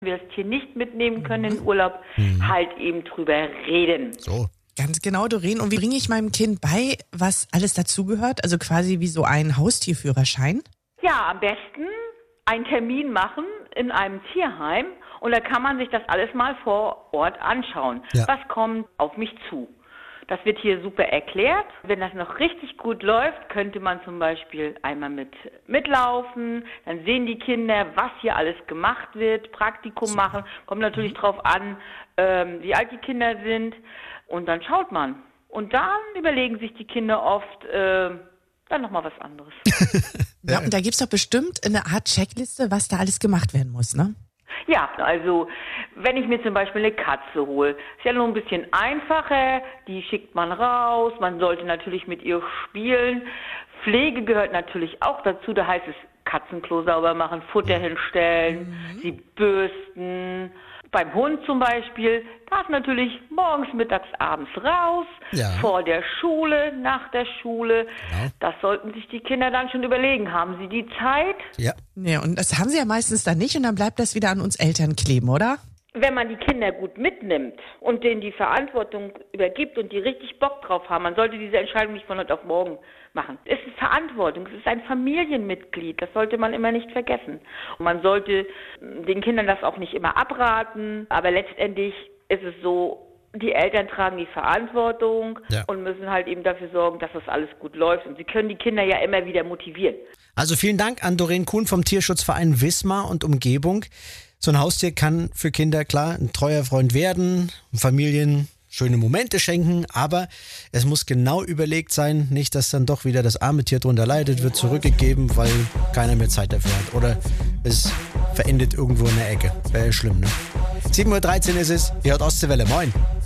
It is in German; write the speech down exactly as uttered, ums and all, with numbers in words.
wir das Tier nicht mitnehmen können in den Urlaub, mhm. halt eben drüber reden. So. Ganz genau, Doreen. Und wie bringe ich meinem Kind bei, was alles dazugehört? Also quasi wie so ein Haustierführerschein? Ja, am besten einen Termin machen in einem Tierheim und da kann man sich das alles mal vor Ort anschauen. Ja. Was kommt auf mich zu? Das wird hier super erklärt. Wenn das noch richtig gut läuft, könnte man zum Beispiel einmal mit mitlaufen. Dann sehen die Kinder, was hier alles gemacht wird, Praktikum machen. Kommt natürlich drauf an, ähm, wie alt die Kinder sind. Und dann schaut man. Und dann überlegen sich die Kinder oft äh, dann nochmal was anderes. Ja, und da gibt's doch bestimmt eine Art Checkliste, was da alles gemacht werden muss, ne? Ja, also wenn ich mir zum Beispiel eine Katze hole, ist ja nur ein bisschen einfacher, die schickt man raus, man sollte natürlich mit ihr spielen. Pflege gehört natürlich auch dazu, da heißt es Katzenklo sauber machen, Futter hinstellen, mhm. sie bürsten. Beim Hund zum Beispiel darf natürlich morgens, mittags, abends raus, ja. vor der Schule, nach der Schule. Genau. Das sollten sich die Kinder dann schon überlegen. Haben sie die Zeit? Ja. Ja, und das haben sie ja meistens dann nicht und dann bleibt das wieder an uns Eltern kleben, oder? Wenn man die Kinder gut mitnimmt und denen die Verantwortung übergibt und die richtig Bock drauf haben, man sollte diese Entscheidung nicht von heute auf morgen machen. Es ist Verantwortung, es ist ein Familienmitglied, das sollte man immer nicht vergessen. Und man sollte den Kindern das auch nicht immer abraten, aber letztendlich ist es so, die Eltern tragen die Verantwortung ja. und müssen halt eben dafür sorgen, dass das alles gut läuft. Und sie können die Kinder ja immer wieder motivieren. Also vielen Dank an Doreen Kuhn vom Tierschutzverein Wismar und Umgebung. So ein Haustier kann für Kinder, klar, ein treuer Freund werden, Familien schöne Momente schenken, aber es muss genau überlegt sein, nicht, dass dann doch wieder das arme Tier drunter leidet, wird zurückgegeben, weil keiner mehr Zeit dafür hat. Oder es verendet irgendwo in der Ecke. Wäre schlimm, ne? sieben Uhr dreizehn ist es, ihr hört Ostseewelle, moin.